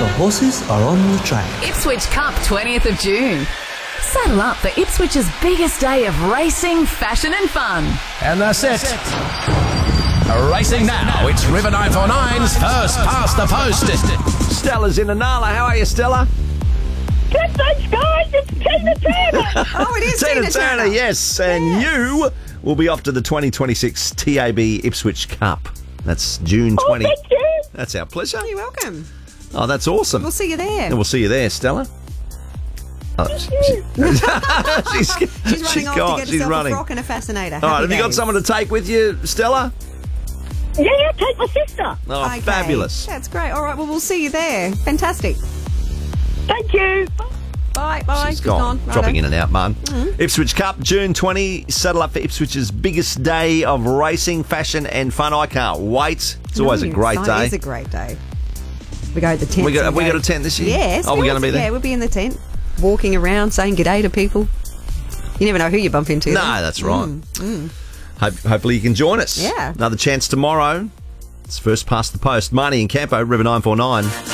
The horses are on the track. Ipswich Cup 20th of June. Saddle up for Ipswich's biggest day of racing, fashion and fun. And that's it. Racing now, it's River 949's first past the post. Stella's in Inala. How are you, Stella? Good, thanks, guys. It's Tina Turner. Oh, it is Tina Turner, yes. And you will be off to the 2026 TAB Ipswich Cup. That's June 20. Thank you. That's our pleasure. You're welcome. Oh, that's awesome. We'll see you there. And we'll see you there, Stella. Oh, she's She's running off gone. to get She's herself running. a frock and a fascinator. All right, have you got someone to take with you, Stella? Yeah, take my sister. Oh, Okay. fabulous. That's great. All right, well, we'll see you there. Fantastic. Thank you. Bye. She's gone. Righto. Dropping in and out, man. Ipswich Cup, June 20. Saddle up for Ipswich's biggest day of racing, fashion and fun. I can't wait. It's always a great It day. is a great day. We go to the tent. Have we got a tent this year? Yes. Oh, we're going to be there? Yeah, we'll be in the tent, walking around, saying g'day to people. You never know who you bump into. No, that's right. Hopefully you can join us. Yeah. Another chance tomorrow. It's first past the post. Marnie and Campo, River 949.